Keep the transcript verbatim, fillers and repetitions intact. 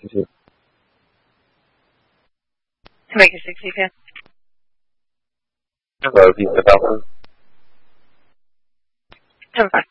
谢谢。 Make a sixty pin. Hello, this is Alpha. Ten five.